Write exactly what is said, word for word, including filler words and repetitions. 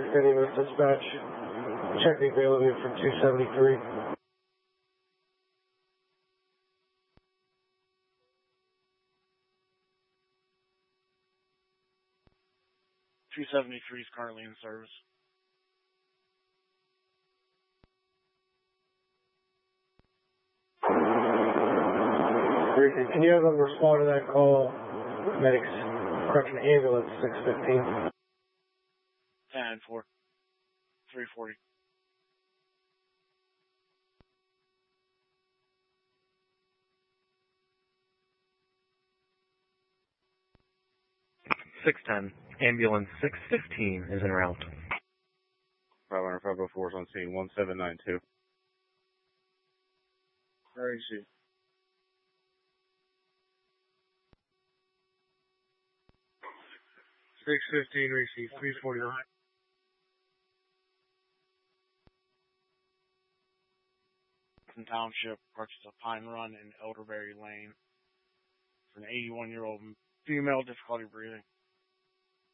City with dispatch. Check the availability from two seventy-three. two seventy-three is currently in service. Can you have them respond to that call? Medics, correction, ambulance six fifteen. ten four. three forty. six ten. Ambulance six fifteen is en route. five hundred five oh four is on scene, one seven nine two. Where is she? six fifteen, receive three forty-nine. Township, purchase of Pine Run and Elderberry Lane for an eighty-one-year-old female, difficulty breathing.